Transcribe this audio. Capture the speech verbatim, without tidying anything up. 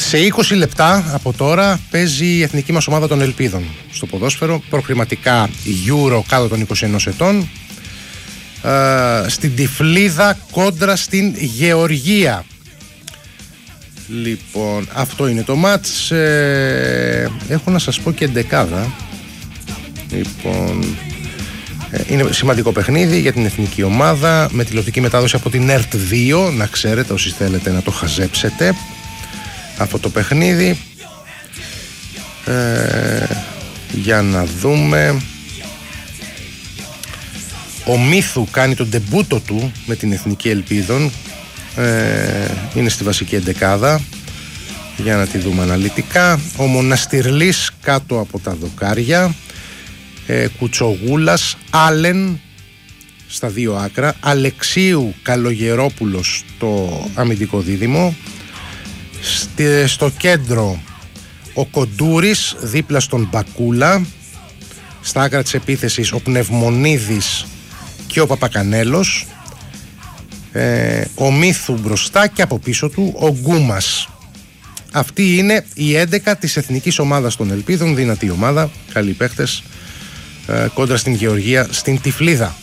Σε είκοσι λεπτά από τώρα παίζει η εθνική μας ομάδα των Ελπίδων στο ποδόσφαιρο, προκριματικά Euro κάτω των είκοσι ενός ετών, ε, στην Τυφλίδα κόντρα στην Γεωργία. Λοιπόν, αυτό είναι το μάτς. ε, Έχω να σας πω και εντεκάδα. Λοιπόν, ε, είναι σημαντικό παιχνίδι για την εθνική ομάδα, με τηλεοπτική μετάδοση από την ΕΡΤ δύο, να ξέρετε όσοι θέλετε να το χαζέψετε αυτό το παιχνίδι. ε, Για να δούμε. Ο Μίθου κάνει τον ντεμπούτο του με την εθνική Ελπίδων, ε, είναι στη βασική εντεκάδα, για να τη δούμε αναλυτικά. Ο Μοναστηρλής κάτω από τα δοκάρια, ε, Κουτσογούλας, Άλεν στα δύο άκρα, Αλεξίου Καλογερόπουλος το αμυντικό δίδυμο. Στη, στο κέντρο ο Κοντούρης δίπλα στον Μπακούλα. Στα άκρα της επίθεσης ο Πνευμονίδης και ο Παπακανέλος. ε, Ο Μίθου μπροστά και από πίσω του ο Γκούμας. Αυτή είναι η έντεκα της εθνικής ομάδας των Ελπίδων. Δυνατή ομάδα, καλοί παίχτες, ε, κόντρα στην Γεωργία στην Τυφλίδα.